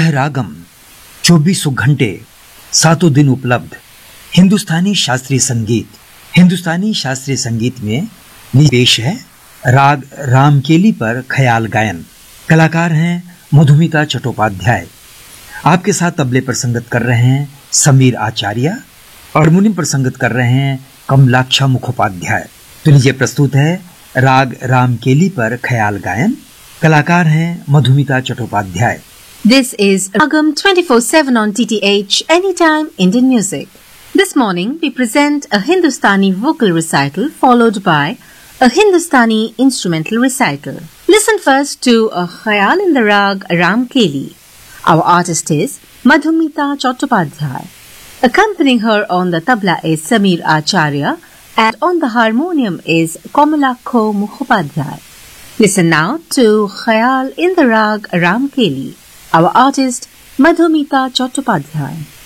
यह रागम 24 घंटे 7 दिन उपलब्ध हिंदुस्तानी शास्त्रीय संगीत में पेश है राग रामकेली पर ख्याल गायन। कलाकार हैं मधुमिता चट्टोपाध्याय। आपके साथ तबले पर संगत कर रहे हैं समीर आचार्य, हारमोनियम पर संगत कर रहे हैं कमलाक्षा मुखोपाध्याय। तो लीजिए प्रस्तुत है राग रामकेली पर ख्याल गायन। कलाकार हैं Madhumita Chattopadhyay. This is Ragam 24/7 on DTH Anytime Indian Music. This morning we present a Hindustani vocal recital followed by a Hindustani instrumental recital. Listen first to a Khayal in the Rag Ramkeli. Our artist is Madhumita Chattopadhyay. Accompanying her on the tabla is Sameer Acharya and on the harmonium is Kamalakho Mukhopadhyay. Listen now to Khayal in the Rag Ramkeli. Our artist Madhumita Chattopadhyay.